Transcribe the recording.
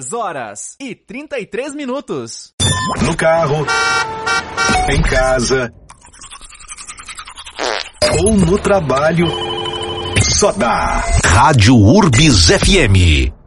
2h33. No carro, em casa ou no trabalho, só dá Rádio Urbis FM.